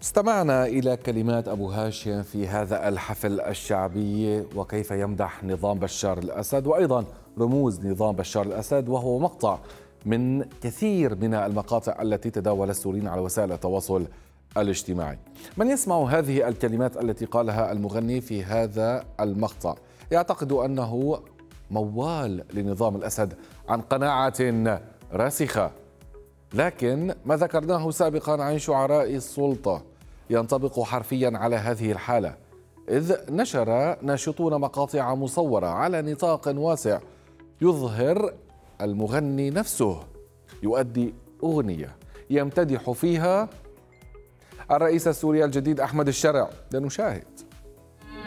استمعنا إلى كلمات أبو هاشم في هذا الحفل الشعبي وكيف يمدح نظام بشار الأسد وأيضا رموز نظام بشار الأسد، وهو مقطع من كثير من المقاطع التي تداول السوريين على وسائل التواصل الاجتماعي. من يسمع هذه الكلمات التي قالها المغني في هذا المقطع يعتقد أنه موال لنظام الأسد عن قناعة راسخة، لكن ما ذكرناه سابقا عن شعراء السلطة ينطبق حرفيا على هذه الحالة، إذ نشر ناشطون مقاطع مصورة على نطاق واسع يظهر المغني نفسه يؤدي أغنية يمتدح فيها الرئيس السوري الجديد أحمد الشرع. لنشاهد.